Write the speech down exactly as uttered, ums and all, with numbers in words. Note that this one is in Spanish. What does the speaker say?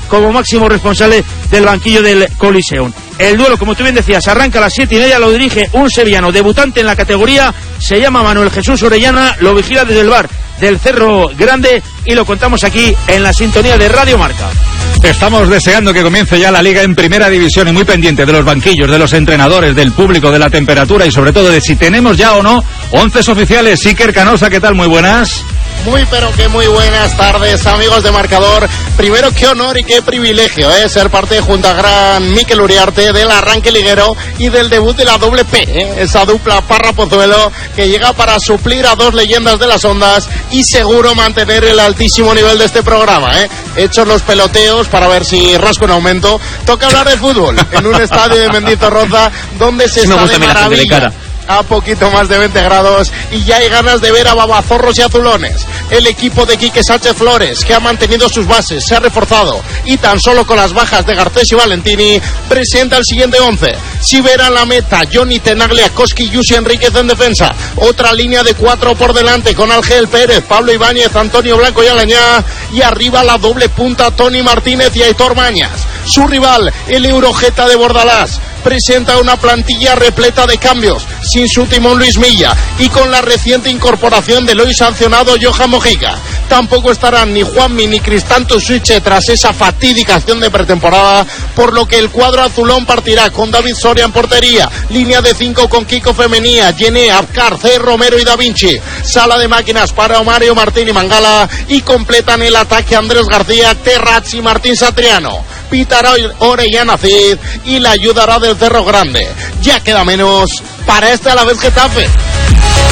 como máximo responsable del banquillo del Coliseum. El duelo, como tú bien decías, arranca a las siete y media, lo dirige un sevillano debutante en la categoría, se llama Manuel Jesús Orellana, lo vigila desde el bar del Cerro Grande y lo contamos aquí en la sintonía de Radio Marca. Estamos deseando que comience ya la Liga en Primera División y muy pendiente de los banquillos, de los entrenadores, del público, de la temperatura y sobre todo de si tenemos ya o no once oficiales. Iker Canosa, ¿qué tal? Muy buenas. Muy pero que muy buenas tardes, amigos de Marcador. Primero, qué honor y qué privilegio ¿eh? ser parte junto a gran Mikel Uriarte del arranque liguero y del debut de la doble P, ¿eh? esa dupla Parra-Pozuelo que llega para suplir a dos leyendas de las ondas y seguro mantener el altísimo nivel de este programa. ¿eh? Hechos los peloteos para ver si rasco un aumento, toca hablar de fútbol en un estadio de Mendizorroza donde se sí está de maravilla. A poquito más de veinte grados y ya hay ganas de ver a babazorros y azulones. El equipo de Quique Sánchez Flores, que ha mantenido sus bases, se ha reforzado y tan solo con las bajas de Garcés y Valentini presenta el siguiente once. Sivera en la meta, Johnny Tenaglia, Koski y Yusi Enríquez en defensa. Otra línea de cuatro por delante con Ángel Pérez, Pablo Ibáñez, Antonio Blanco y Alañá. Y arriba la doble punta Tony Martínez y Aitor Mañas. Su rival, el Eurojeta de Bordalás, presenta una plantilla repleta de cambios, sin su timón Luis Milla y con la reciente incorporación del hoy sancionado Johan Mojica. Tampoco estarán ni Juanmi ni Cristanto Suiche tras esa fatídica acción de pretemporada, por lo que el cuadro azulón partirá con David Soria en portería, línea de cinco con Kiko Femenía, Yené, Abkar, C. Romero y Da Vinci, sala de máquinas para Mario Martín y Mangala, y completan el ataque Andrés García, Terrats y Martín Satriano. Pitará Orellana Cid y la ayudará del Cerro Grande. Ya queda menos para este Alavés Getafe.